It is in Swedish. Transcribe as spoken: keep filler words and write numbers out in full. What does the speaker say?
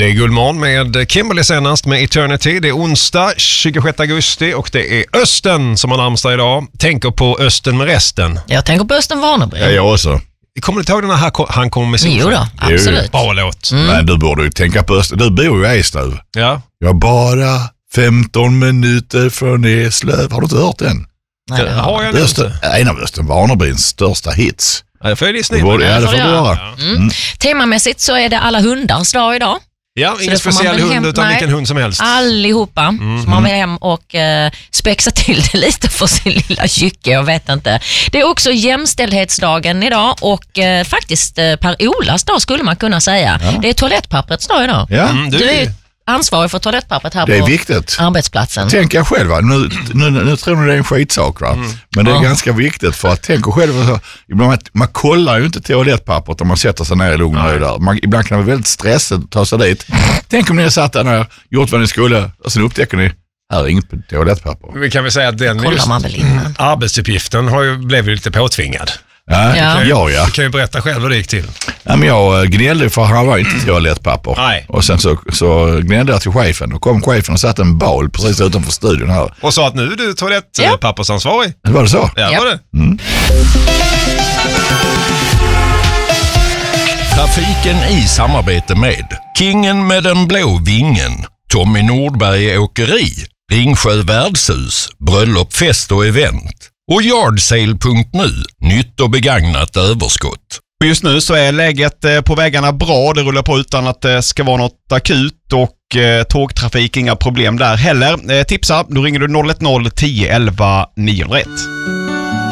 Det är Guldmorgon med Kimberly senast med Eternity. Det är onsdag tjugosjätte augusti och det är Östen som har namnsdag idag. Tänker på Östen med resten. Jag tänker på Östen Warnerbring. Ja, jag också. Kommer du inte ihåg den här han kommer med sin Jo då, absolut. Bra låt. Mm. Men du borde ju tänka på Östen. Du bor ju i Eslöv. Ja. Jag är bara femton minuter från Eslöv. Har du inte hört den? Nej, det har jag Östen, inte. En av Östen Warnerbrings största hits. Ja, det får jag lyssna in. Ja, det får du göra. Mm. Mm. Temamässigt så är det alla hundars dag idag. Ja, ingen speciell hund hem, utan nej, vilken hund som helst. Allihopa mm. som har med hem och eh, spexa till det lite för sin lilla kycke, jag vet inte. Det är också jämställdhetsdagen idag och eh, faktiskt eh, Per-Olas dag skulle man kunna säga. Ja. Det är toalettpapperets dag idag. Ja. Mm, du, du är ansvarig för toalettpappret här det är på viktigt. Arbetsplatsen. Tänk jag själv, nu, nu, nu tror ni det är en skitsak va? Mm. Men det är ja. ganska viktigt för att tänk själv, så, ibland, man kollar ju inte toalettpappret om man sätter sig ner i lugn och ro där. Man, ibland kan det vara väldigt stressigt att ta sig dit. Tänk om ni har satt där när gjort vad ni skulle och sen upptäcker ni här är inget toalettpapper. Vi kan väl säga att den just, man väl innan. arbetsuppgiften har ju blivit lite påtvingad. Ja, ja. Du, ja, ja. du kan ju berätta själv vad det gick till. Ja, men jag gnällde för han var inte toalettpapper. Nej. Och sen så, så gnällde jag till chefen och kom chefen och satte en bal precis utanför studion här. Och sa att nu är du toalettpappersansvarig. Ja. Var det så? Ja, ja. var det. Mm. Trafiken i samarbete med Kingen med den blå vingen, Tommy Nordberg Åkeri, Ringsjö Värdshus, Bröllop, fest och event och Yardsale punkt nu, nytt och begagnat överskott. Just nu så är läget på vägarna bra, det rullar på utan att det ska vara något akut och eh, tågtrafik, inga problem där heller. Eh, tipsa, då ringer du noll ett noll tio elva nio noll ett.